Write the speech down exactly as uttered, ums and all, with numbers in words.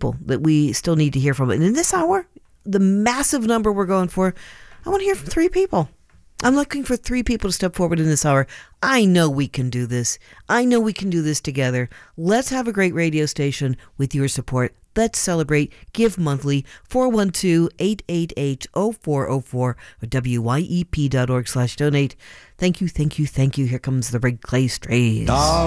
people that we still need to hear from. And in this hour, the massive number we're going for, I want to hear from three people. I'm looking for three people to step forward in this hour. I know we can do this. I know we can do this together. Let's have a great radio station with your support. Let's celebrate. Give monthly. four one two, eight eight eight, zero four zero four or W Y E P dot org slash donate. Thank you, thank you, thank you. Here comes the Red Clay Strays.